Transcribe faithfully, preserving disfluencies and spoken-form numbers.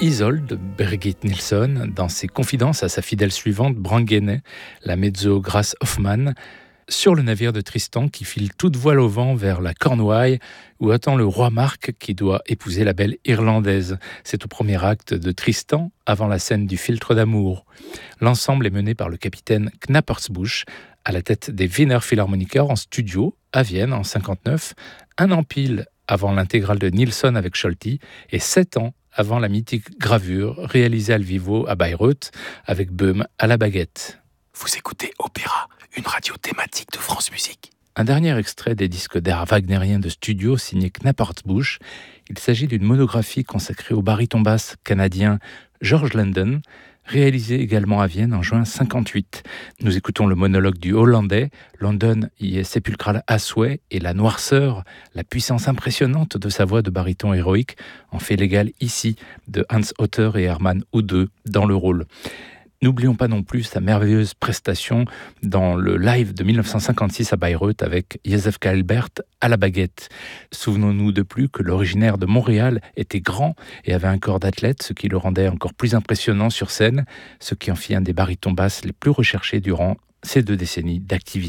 Isolde de Birgit Nilsson dans ses confidences à sa fidèle suivante Brangéné, la mezzo Grace Hoffmann, sur le navire de Tristan qui file toute voile au vent vers la Cornouaille où attend le roi Marc qui doit épouser la belle Irlandaise. C'est au premier acte de Tristan avant la scène du filtre d'amour. L'ensemble est mené par le capitaine Knappersbusch à la tête des Wiener Philharmoniker en studio à Vienne en cinquante-neuf, un an pile avant l'intégrale de Nilsson avec Scholti et sept ans avant la mythique gravure réalisée à Lvivo à Bayreuth avec Böhm à la baguette. Vous écoutez Opéra, une radio thématique de France Musique. Un dernier extrait des disques d'art wagnérien de studio signé Knappersbusch. Il s'agit d'une monographie consacrée au baryton basse canadien George London, réalisé également à Vienne en juin cinquante-huit. Nous écoutons le monologue du Hollandais. London y est sépulcral à souhait et la noirceur, la puissance impressionnante de sa voix de baryton héroïque en fait l'égal ici de Hans Otter et Hermann Oudeux dans le rôle. N'oublions pas non plus sa merveilleuse prestation dans le live de dix-neuf cent cinquante-six à Bayreuth avec Joseph Cailbert à la baguette. Souvenons-nous de plus que l'originaire de Montréal était grand et avait un corps d'athlète, ce qui le rendait encore plus impressionnant sur scène, ce qui en fit un des barytons basses les plus recherchés durant ces deux décennies d'activité.